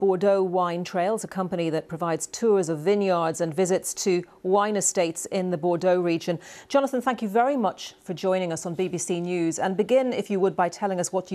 Bordeaux Wine Trails, a company that provides tours of vineyards and visits to wine estates in the Bordeaux region. Jonathan, thank you very much for joining us on BBC News. And begin, if you would, by telling us what you